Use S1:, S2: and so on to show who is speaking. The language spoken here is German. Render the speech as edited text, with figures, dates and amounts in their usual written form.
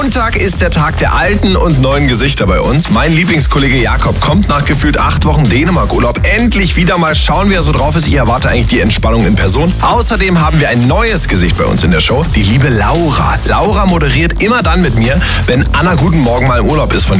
S1: Montag ist der Tag der alten und neuen Gesichter bei uns. Mein Lieblingskollege Jakob kommt nach gefühlt 8 Wochen Dänemark-Urlaub endlich wieder mal schauen, wie er so drauf ist. Ich erwarte eigentlich die Entspannung in Person. Außerdem haben wir ein neues Gesicht bei uns in der Show, die liebe Laura. Laura moderiert immer dann mit mir, wenn Anna Guten Morgen mal im Urlaub ist von